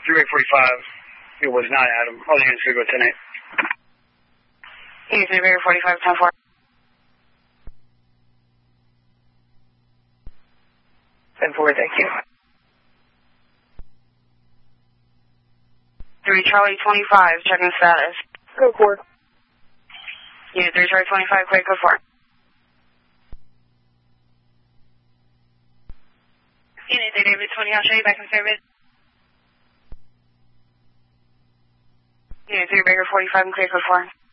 3 45. It was not Adam. All the units could go 10-8. Unit 3 Baker 45, 10-4. 10-4, thank you. 3 Charlie 25, checking status. Go 4. Unit 3 Charlie 25, quick, go 4. Unit 3 David 20, I'll show you back in service. Unit 3 Baker 45, quick, go 4.